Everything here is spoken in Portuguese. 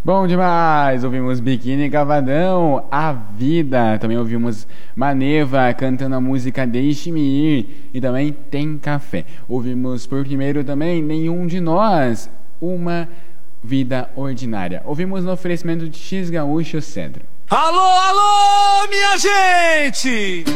Bom demais! Ouvimos Biquíni Cavadão, A Vida. Também ouvimos Maneva cantando a música Deixe-me Ir. E também Tem Café. Ouvimos por primeiro também Nenhum de Nós, Uma Vida Ordinária. Ouvimos no oferecimento de X Gaúcho Cedro. Alô, alô, minha gente!